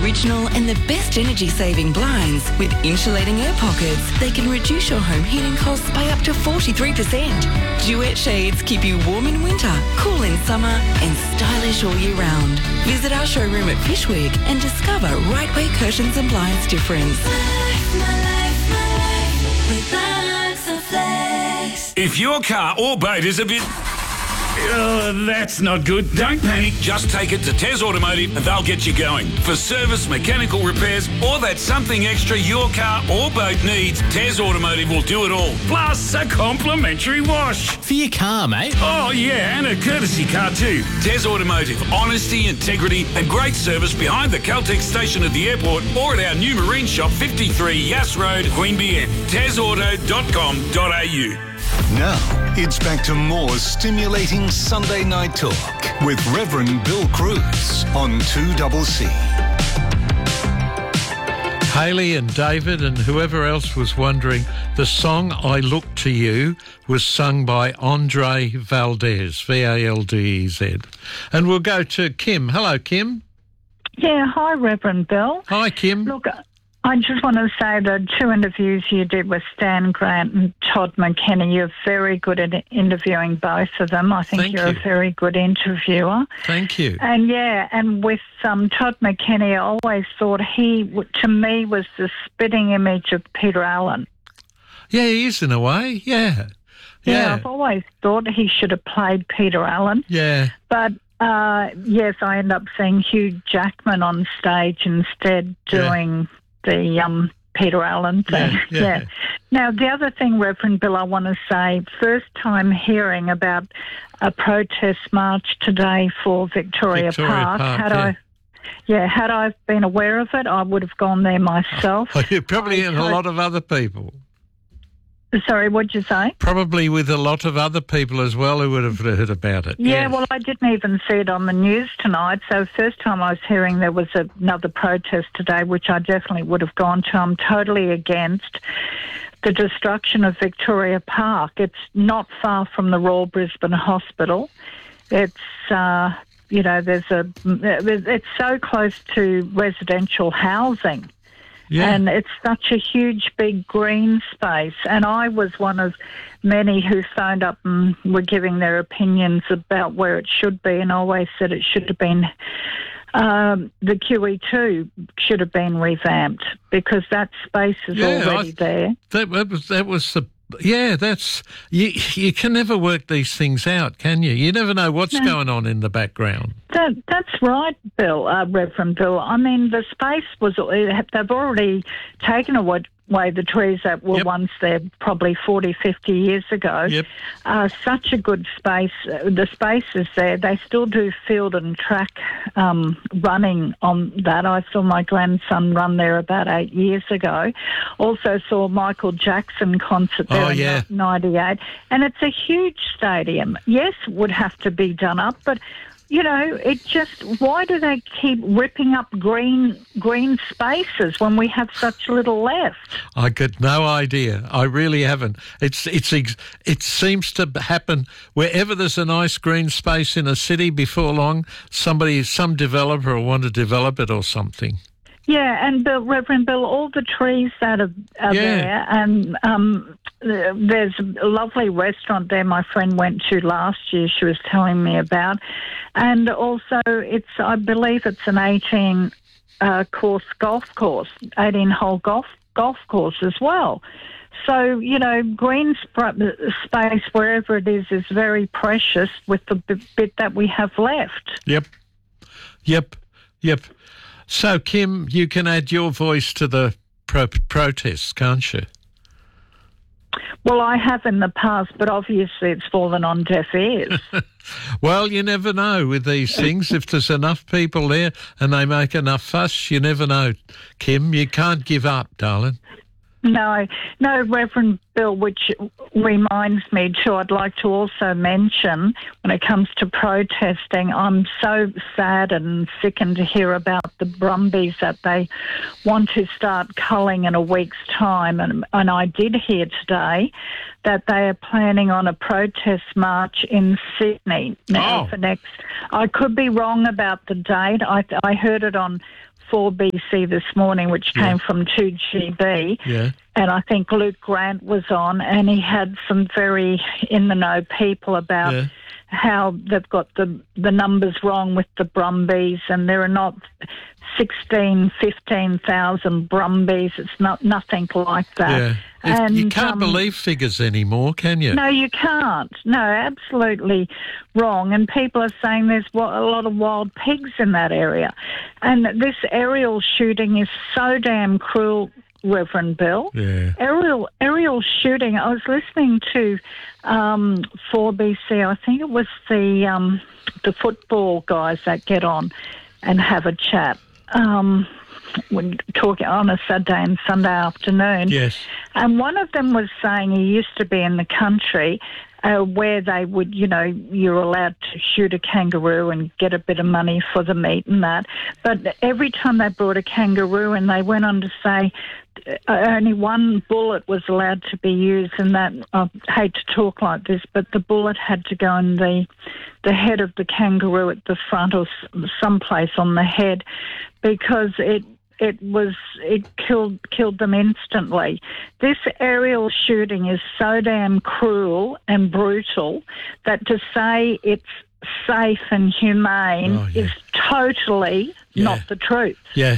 original and the best energy-saving blinds with insulating air pockets. They can reduce your home heating costs by up to 43%. Duet shades keep you warm in winter, cool in summer and stylish all year round. Visit our showroom at Fishwick and discover Right Way Curtains and Blinds difference. If your car or boat is a bit... that's not good. Don't panic. Just take it to Tez Automotive and they'll get you going. For service, mechanical repairs, or that something extra your car or boat needs, Tez Automotive will do it all. Plus a complimentary wash. For your car, mate. Oh, yeah, and a courtesy car too. Tez Automotive. Honesty, integrity and great service behind the Caltex station at the airport or at our new marine shop, 53 Yass Road, Queanbeyan. tezauto.com.au. Now, it's back to more stimulating Sunday Night Talk with Reverend Bill Cruz on 2CC. Hayley and David and whoever else was wondering, the song I Look to You was sung by Andre Valdez, Valdez. And we'll go to Kim. Hello, Kim. Yeah, hi, Reverend Bill. Hi, Kim. Look, I just want to say the 2 interviews you did with Stan Grant and Todd McKenna, you're very good at interviewing both of them. I think you're a very good interviewer. Thank you. And, yeah, and with Todd McKenna, I always thought he, to me, was the spitting image of Peter Allen. Yeah, he is in a way, yeah. Yeah, I've always thought he should have played Peter Allen. Yeah. But... yes, I end up seeing Hugh Jackman on stage instead doing the Peter Allen thing. Yeah. Now, the other thing, Reverend Bill, I want to say, first time hearing about a protest march today for Victoria Park. Had I been aware of it, I would have gone there myself. Probably and a lot of other people. Sorry, what'd you say? Probably with a lot of other people as well who would have heard about it. Yeah, well, I didn't even see it on the news tonight. So first time I was hearing there was another protest today, which I definitely would have gone to. I'm totally against the destruction of Victoria Park. It's not far from the Royal Brisbane Hospital. It's, it's so close to residential housing. Yeah. And it's such a huge, big green space. And I was one of many who phoned up and were giving their opinions about where it should be, and always said it should have been, the QE2 should have been revamped because that space is already there. That was the... Yeah, that's... You can never work these things out, can you? You never know what's going on in the background. That's right, Bill, Reverend Bill. I mean, the space was... They've already taken away the trees that were once there probably 40, 50 years ago. Yep. Such a good space. The space is there. They still do field and track running on that. I saw my grandson run there about 8 years ago. Also saw Michael Jackson concert there in 98. And it's a huge stadium. Yes, it would have to be done up, but... You know, why do they keep ripping up green spaces when we have such little left? I got no idea. I really haven't. It seems to happen wherever there's a nice green space in a city before long, some developer will want to develop it or something. Yeah, and Reverend Bill, all the trees that are there, and there's a lovely restaurant there my friend went to last year, she was telling me about, and also I believe it's an 18-hole golf course as well. So, you know, green space, wherever it is very precious with the bit that we have left. Yep. So, Kim, you can add your voice to the protests, can't you? Well, I have in the past, but obviously it's fallen on deaf ears. Well, you never know with these things. If there's enough people there and they make enough fuss, you never know, Kim. You can't give up, darling. No, Reverend Bill, which reminds me too, I'd like to also mention when it comes to protesting, I'm so sad and sickened to hear about the Brumbies that they want to start culling in a week's time. And I did hear today that they are planning on a protest march in Sydney now for next. I could be wrong about the date. I heard it on 4BC this morning, which came from 2GB. Yeah. And I think Luke Grant was on, and he had some very in-the-know people about how they've got the numbers wrong with the Brumbies, and there are not 15,000 Brumbies. It's nothing like that. Yeah. And you can't believe figures anymore, can you? No, you can't. No, absolutely wrong. And people are saying there's a lot of wild pigs in that area. And this aerial shooting is so damn cruel, Reverend Bill. Yeah. Aerial shooting. I was listening to 4BC. I think it was the football guys that get on and have a chat. When talking on a Saturday and Sunday afternoon. Yes. And one of them was saying he used to be in the country where they would, you're allowed to shoot a kangaroo and get a bit of money for the meat and that. But every time they brought a kangaroo in, they went on to say only one bullet was allowed to be used, and that, I hate to talk like this, but the bullet had to go in the head of the kangaroo at the front or someplace on the head, because it killed them instantly. This aerial shooting is so damn cruel and brutal that to say it's safe and humane is totally not the truth. Yeah.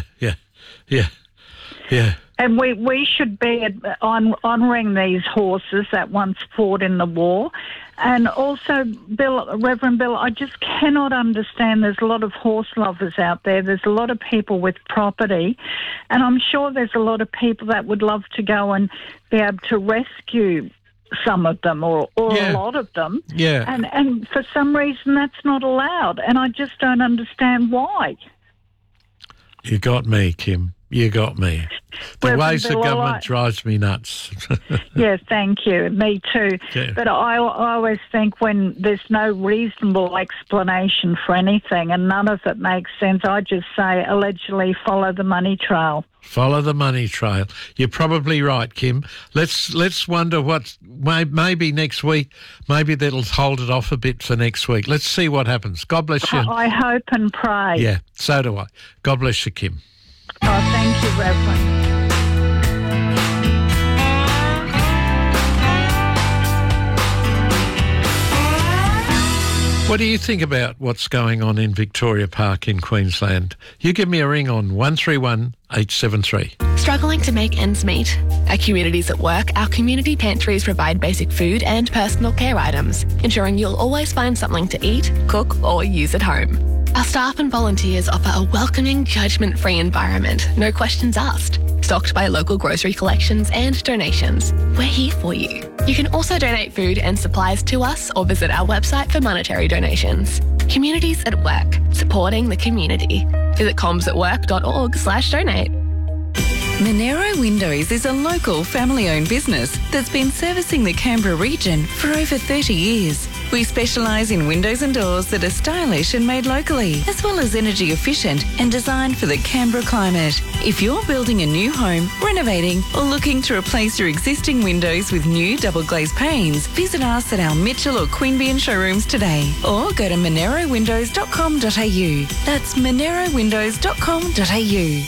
And we should be honouring these horses that once fought in the war. And also, Reverend Bill, I just cannot understand. There's a lot of horse lovers out there. There's a lot of people with property. And I'm sure there's a lot of people that would love to go and be able to rescue some of them or a lot of them. Yeah. And for some reason, that's not allowed. And I just don't understand why. You got me, Kim. You got me. The Reverend ways Bill, of government drives me nuts. Yes, thank you. Me too. Yeah. But I always think when there's no reasonable explanation for anything and none of it makes sense, I just say allegedly follow the money trail. Follow the money trail. You're probably right, Kim. Let's wonder what maybe next week. Maybe that'll hold it off a bit for next week. Let's see what happens. God bless you. I hope and pray. Yeah, so do I. God bless you, Kim. Oh, thank you, Reverend. What do you think about what's going on in Victoria Park in Queensland? You give me a ring on 131 873. Struggling to make ends meet? At Communities at Work, our community pantries provide basic food and personal care items, ensuring you'll always find something to eat, cook or use at home. Our staff and volunteers offer a welcoming, judgment-free environment, no questions asked. Stocked by local grocery collections and donations. We're here for you. You can also donate food and supplies to us or visit our website for monetary donations. Communities at Work, supporting the community. Visit comsatwork.org/donate. Monero Windows is a local family-owned business that's been servicing the Canberra region for over 30 years. We specialise in windows and doors that are stylish and made locally, as well as energy efficient and designed for the Canberra climate. If you're building a new home, renovating or looking to replace your existing windows with new double glazed panes, visit us at our Mitchell or Queanbeyan showrooms today or go to monerowindows.com.au. That's monerowindows.com.au.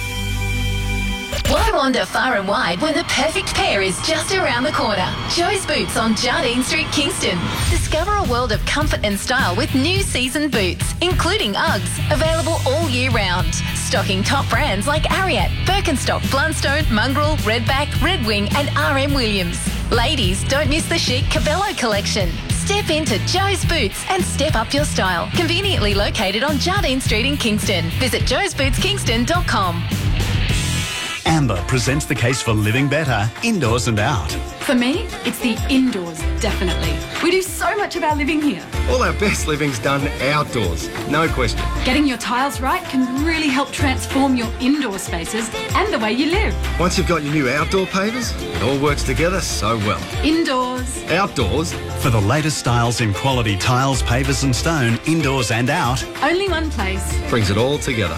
Why wander far and wide when the perfect pair is just around the corner? Joe's Boots on Jardine Street, Kingston. Discover a world of comfort and style with new season boots, including Uggs, available all year round. Stocking top brands like Ariat, Birkenstock, Blundstone, Mongrel, Redback, Red Wing and RM Williams. Ladies, don't miss the chic Cabello collection. Step into Joe's Boots and step up your style. Conveniently located on Jardine Street in Kingston. Visit joesbootskingston.com. Amber presents the case for living better, indoors and out. For me, it's the indoors, definitely. We do so much of our living here. All our best living's done outdoors, no question. Getting your tiles right can really help transform your indoor spaces and the way you live. Once you've got your new outdoor pavers, it all works together so well. Indoors. Outdoors. For the latest styles in quality tiles, pavers and stone, indoors and out. Only one place. Brings it all together.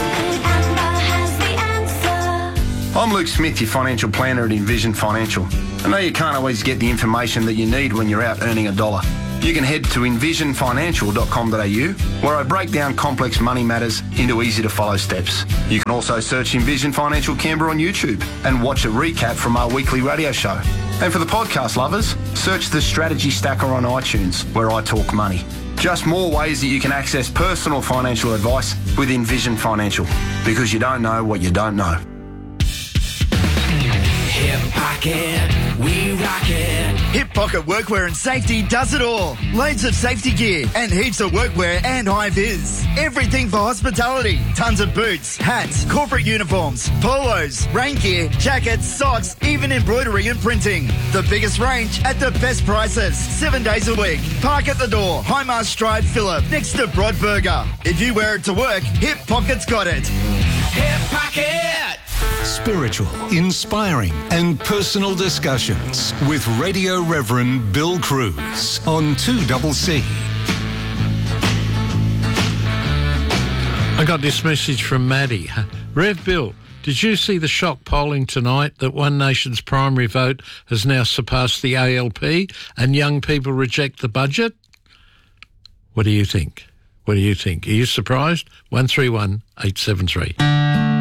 I'm Luke Smith, your financial planner at Envision Financial. I know you can't always get the information that you need when you're out earning a dollar. You can head to envisionfinancial.com.au, where I break down complex money matters into easy-to-follow steps. You can also search Envision Financial Canberra on YouTube and watch a recap from our weekly radio show. And for the podcast lovers, search the Strategy Stacker on iTunes, where I talk money. Just more ways that you can access personal financial advice with Envision Financial, because you don't know what you don't know. Hip Pocket, we rock it. Hip Pocket Workwear and Safety does it all. Loads of safety gear and heaps of workwear and high-vis. Everything for hospitality. Tons of boots, hats, corporate uniforms, polos, rain gear, jackets, socks, even embroidery and printing. The biggest range at the best prices. 7 days a week. Park at the door. Highmast Drive, Phillip, next to Broadburger. If you wear it to work, Hip Pocket's got it. Hip Pocket! Spiritual, inspiring and personal discussions with Radio Reverend Bill Cruz on 2CC. I got this message from Maddie. Rev Bill, did you see the shock polling tonight that One Nation's primary vote has now surpassed the ALP and young people reject the budget? What do you think? What do you think? Are you surprised? 131 873.